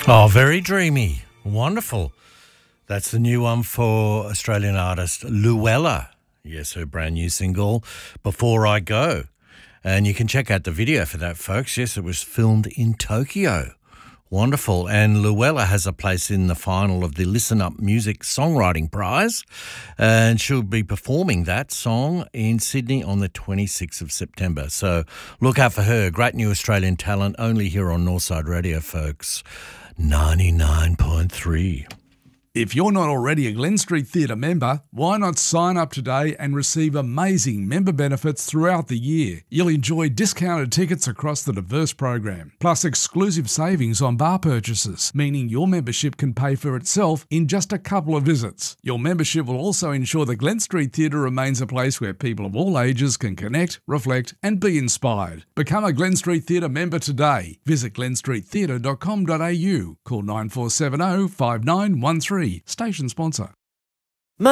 Oh, very dreamy. Wonderful. That's the new one for Australian artist Luella. Yes, her brand new single, Before I Go. And you can check out the video for that, folks. Yes, it was filmed in Tokyo. Wonderful. And Luella has a place in the final of the Listen Up Music Songwriting Prize. And she'll be performing that song in Sydney on the 26th of September. So look out for her. Great new Australian talent, only here on Northside Radio, folks. 99.3. If you're not already a Glen Street Theatre member, why not sign up today and receive amazing member benefits throughout the year? You'll enjoy discounted tickets across the diverse program, plus exclusive savings on bar purchases, meaning your membership can pay for itself in just a couple of visits. Your membership will also ensure the Glen Street Theatre remains a place where people of all ages can connect, reflect and be inspired. Become a Glen Street Theatre member today. Visit glenstreettheatre.com.au. Call 9470 5913. Station sponsor.